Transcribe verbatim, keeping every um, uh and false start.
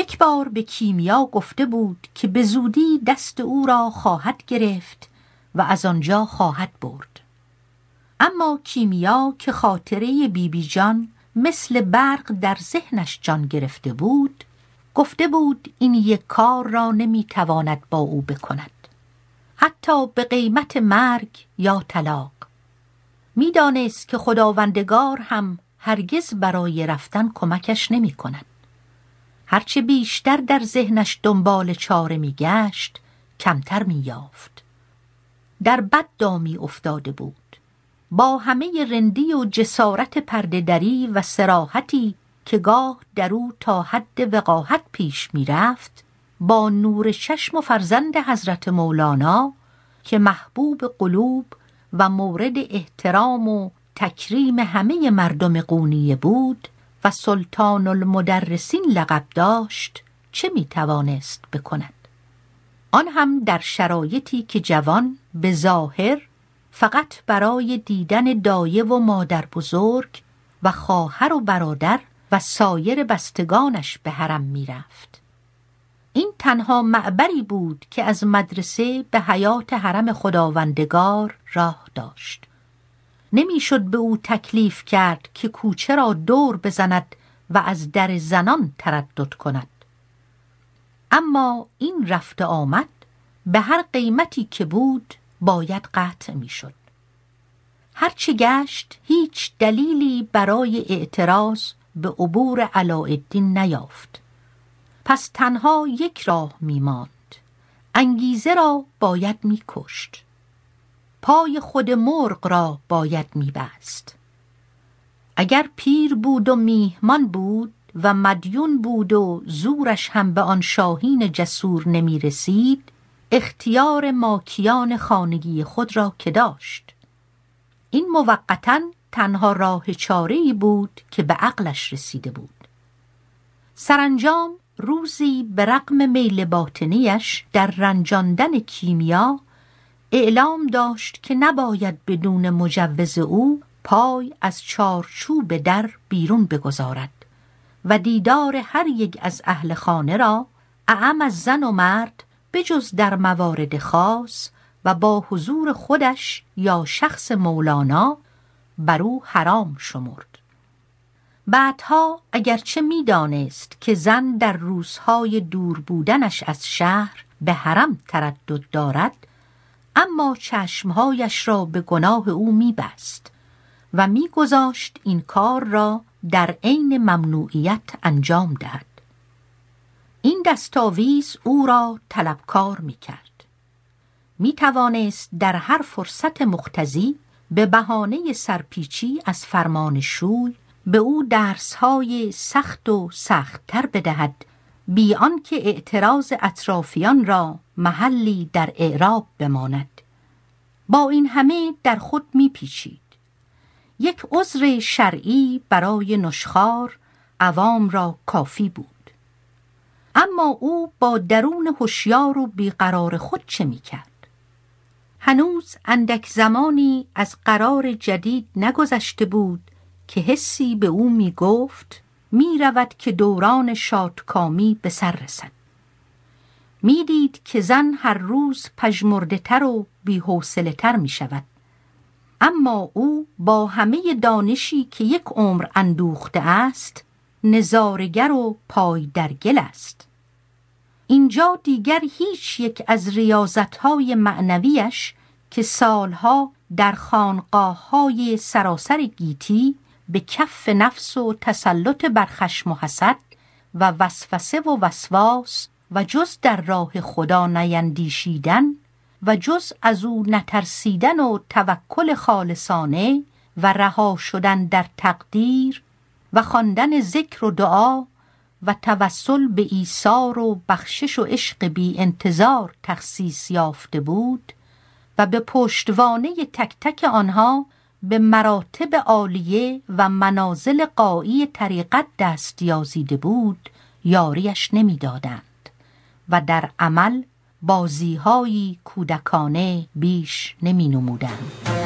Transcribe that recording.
یک بار به کیمیا گفته بود که به زودی دست او را خواهد گرفت و از آنجا خواهد برد. اما کیمیا که خاطره بی بی جان مثل برق در ذهنش جان گرفته بود، گفته بود این یک کار را نمیتواند با او بکند، حتی به قیمت مرگ یا طلاق. میدانست که خداوندگار هم هرگز برای رفتن کمکش نمی کند. هرچه بیشتر در ذهنش دنبال چاره می گشت، کمتر می یافت. در بد دامی افتاده بود. با همه رندی و جسارت پرده‌دری و صراحتی که گاه در او تا حد وقاحت پیش می رفت، با نور چشم و فرزند حضرت مولانا که محبوب قلوب و مورد احترام و تکریم همه مردم قونیه بود و سلطان المدرسین لقب داشت، چه می توانست بکند؟ آن هم در شرایطی که جوان به ظاهر فقط برای دیدن دایه و مادر بزرگ و خواهر و برادر و سایر بستگانش به حرم می رفت. این تنها معبری بود که از مدرسه به حیات حرم خداوندگار راه داشت. نمیشد به او تکلیف کرد که کوچه را دور بزند و از در زنان تردد کند. اما این رفت آمد به هر قیمتی که بود باید قطع میشد. هرچه گشت هیچ دلیلی برای اعتراض به عبور علاءالدین نیافت. پس تنها یک راه میماند. انگیزه را باید میکشت. پای خود مرغ را باید میبست. اگر پیر بود و میهمان بود و مدیون بود و زورش هم به آن شاهین جسور نمیرسید، اختیار ماکیان خانگی خود را که داشت. این موقتاً تنها راه چاره‌ای بود که به عقلش رسیده بود. سرانجام روزی به رغم میل باطنیش در رنجاندن کیمیا اعلام داشت که نباید بدون مجوز او پای از چارچوب در بیرون بگذارد و دیدار هر یک از اهل خانه را، اعم از زن و مرد، بجز در موارد خاص و با حضور خودش یا شخص مولانا، بر او حرام شمرد. بعدها اگرچه می دانست که زن در روزهای دور بودنش از شهر به حرم تردد دارد، اما چشمهایش را به گناه او می بست و می گذاشت این کار را در عین ممنوعیت انجام دهد. این دستاویز او را طلبکار می کرد. می توانست در هر فرصت مقتضی به بهانه سرپیچی از فرمان شوی به او درسهای سخت و سخت‌تر بدهد، بی آنکه اعتراض اطرافیان را محلی در اعراب بماند. با این همه در خود می پیچید. یک عذر شرعی برای نشخوار عوام را کافی بود. اما او با درون هوشیار و بیقرار خود چه می کرد؟ هنوز اندک زمانی از قرار جدید نگذشته بود که حسی به او می گفت می رود که دوران شادکامی به سر رسد. می دید که زن هر روز پژمرده تر و بی‌حوصله تر می شود. اما او با همه دانشی که یک عمر اندوخته است، نظارگر و پای در گل است. اینجا دیگر هیچ یک از ریاضت‌های معنویش که سالها در خانقاه‌های سراسر گیتی به کف نفس و تسلط بر خشم و حسد و وسوسه و وسواس و جز در راه خدا نیندیشیدن و جز از او نترسیدن و توکل خالصانه و رها شدن در تقدیر و خواندن ذکر و دعا و توسل به ایثار و بخشش و عشق بی انتظار تخصیص یافته بود و به پشتوانه تک تک آنها به مراتب عالیه و منازل قایی طریقت دست یازیده بود، یاریش نمی دادند و در عمل بازی‌های کودکانه بیش نمی نمودند.